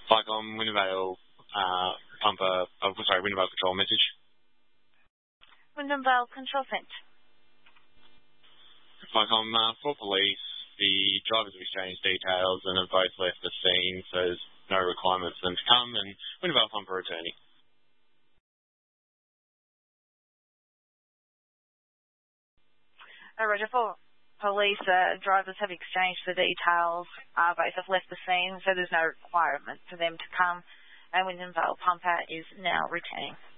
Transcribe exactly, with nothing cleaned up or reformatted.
Like on Wintervale uh, pumper, oh, sorry, Wintervale control message. Wintervale control sent. Like on uh, for police, the drivers have exchanged details and have both left the scene, so there's no requirement for them to come, and Wintervale pumper returning. Uh, Roger, for police, uh, drivers have exchanged the details, uh, both have left the scene, so there's no requirement for them to come, and Wintervale pumper is now returning.